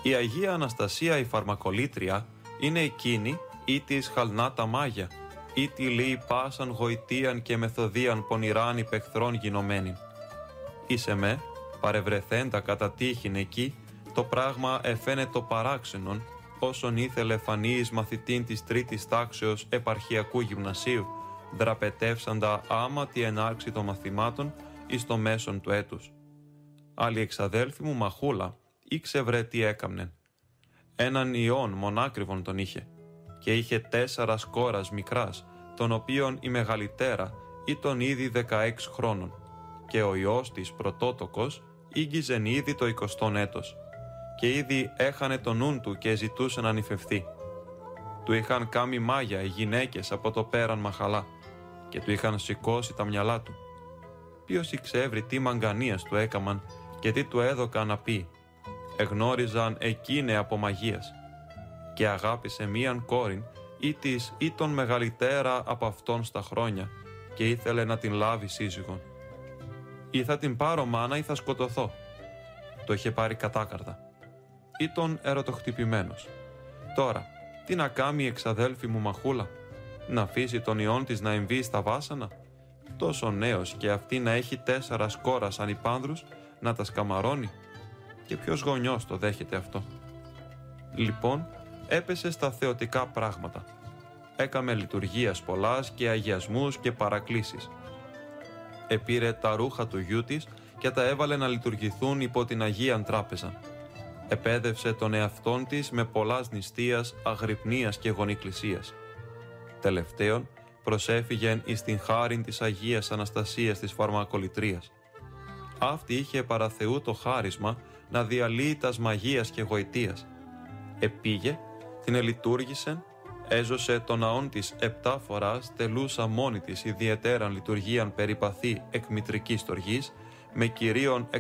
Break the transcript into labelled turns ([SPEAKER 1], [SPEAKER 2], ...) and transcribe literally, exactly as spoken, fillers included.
[SPEAKER 1] Η Αγία Αναστασία η Φαρμακολήτρια είναι εκείνη ή της χαλνάτα μάγια, ή τη λέει πάσαν γοητείαν και μεθοδίαν πονηράν υπεχθρών γινωμένην. Είσαι με, παρευρεθέντα κατά τύχην εκεί, το πράγμα εφαίνεται το παράξενον, όσον ήθελε φανείς μαθητήν της τρίτης τάξεως επαρχιακού γυμνασίου, δραπετεύσαντα άμα τη ενάρξη των μαθημάτων εις το μέσον του έτους. Άλλη εξαδέλφη μου Μαχούλα ήξευρε τι έκαμνεν. Έναν ιόν μονάκριβον τον είχε, και είχε τέσσερα σκόρας μικράς, των οποίων η μεγαλυτέρα ήταν ήδη δεκαέξι χρόνων, και ο ιός της πρωτότοκος ήγγιζεν ήδη το εικοστόν έτος, και ήδη έχανε το νουν του και ζητούσε να νυφευθεί. Του είχαν κάμει μάγια οι γυναίκες από το πέραν μαχαλά, και του είχαν σηκώσει τα μυαλά του. Ποιος ήξευρε τι μαγκανίας του έκαμαν και τι του έδωκαν να πει. Εγνώριζαν εκείνε από μαγείας, και αγάπησε μίαν κόρην ή της ή τον μεγαλυτέρα από αυτόν στα χρόνια, και ήθελε να την λάβει σύζυγον. Ή θα την πάρω μάνα ή θα σκοτωθώ. Το είχε πάρει κατάκαρδα. Ήταν ερωτοχτυπημένος. Τώρα, τι να κάνει η εξαδέλφη μου Μαχούλα, να αφήσει τον ιόν της να εμβεί στα βάσανα, τόσο νέος και αυτή να έχει τέσσερα σκόρα σαν υπάνδρους να τα σκαμαρώνει, και ποιος γονιός το δέχεται αυτό. Λοιπόν, έπεσε στα θεωτικά πράγματα. Έκαμε λειτουργίας πολλάς και αγιασμούς και παρακλήσεις. Επήρε τα ρούχα του γιού της και τα έβαλε να λειτουργηθούν υπό την Αγίαν Τράπεζα. Επέδευσε τον εαυτόν της με πολλάς νηστείας, αγρυπνίας και γονικλησίας. Τελευταίον, προσέφυγεν εις την χάριν της Αγίας Αναστασίας της Φαρμακολητρίας. Αυτή είχε παρά Θεού το χάρισμα να διαλύει τας μαγείας και γοητείας. Επήγε, την ελειτούργησεν, έζωσε τον ναόν της επτά φοράς, τελούσα μόνη της ιδιαιτέραν λειτουργίαν περιπαθή εκ μητρικής στοργής, με κυρίων εκ